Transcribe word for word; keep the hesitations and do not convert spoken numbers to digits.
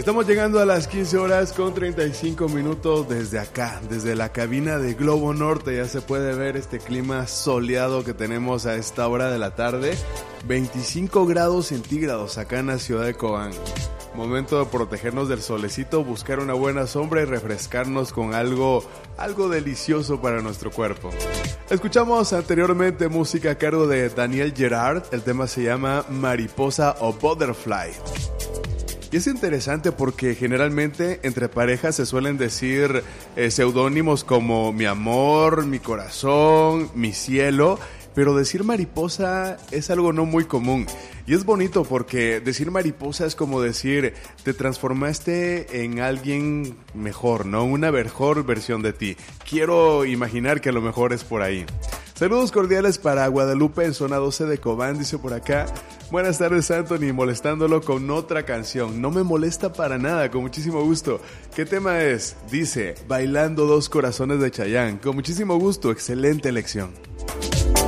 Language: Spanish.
Estamos llegando a las quince horas con treinta y cinco minutos desde acá, desde la cabina de Globo Norte. Ya se puede ver este clima soleado que tenemos a esta hora de la tarde. veinticinco grados centígrados acá en la ciudad de Cobán. Momento de protegernos del solecito, buscar una buena sombra y refrescarnos con algo, algo delicioso para nuestro cuerpo. Escuchamos anteriormente música a cargo de Daniel Gerard. El tema se llama Mariposa o Butterfly. Y es interesante porque generalmente entre parejas se suelen decir eh, seudónimos como mi amor, mi corazón, mi cielo, pero decir mariposa es algo no muy común. Y es bonito porque decir mariposa es como decir te transformaste en alguien mejor, ¿no? Una mejor versión de ti. Quiero imaginar que a lo mejor es por ahí. Saludos cordiales para Guadalupe en zona doce de Cobán, dice por acá. Buenas tardes, Anthony, molestándolo con otra canción. No me molesta para nada, con muchísimo gusto. ¿Qué tema es? Dice, Bailando dos corazones de Chayanne. Con muchísimo gusto, excelente elección.